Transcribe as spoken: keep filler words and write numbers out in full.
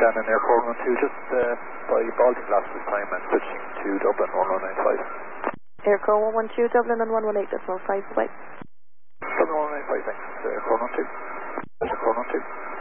Shannon, Air four one two, just uh, by Baltic Glass this time and switching to Dublin one one nine five. Airco one one two, Dublin and one one eight, that's one five, bye.